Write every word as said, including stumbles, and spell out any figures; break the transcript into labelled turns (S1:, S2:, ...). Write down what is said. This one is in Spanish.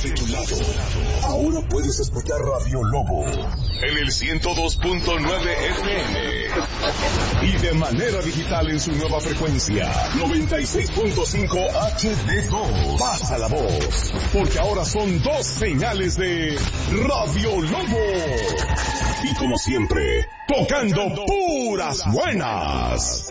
S1: de tu lado. Ahora puedes escuchar Radio Lobo en el ciento dos punto nueve F M y de manera digital en su nueva frecuencia noventa y seis punto cinco H D dos. Pasa la voz, porque ahora son dos señales de Radio Lobo. Y como siempre, tocando puras buenas.